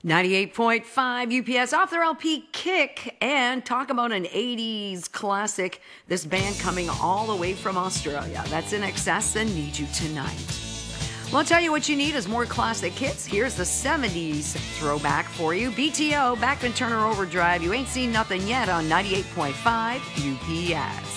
98.5 UPS off their LP Kick, and talk about an 80s classic. This band coming all the way from Australia. That's INXS and Need You Tonight. Well, I'll tell you what you need is more classic hits. Here's the 70s throwback for you. BTO, Bachman Turner Overdrive. You ain't seen nothing yet on 98.5 UPS.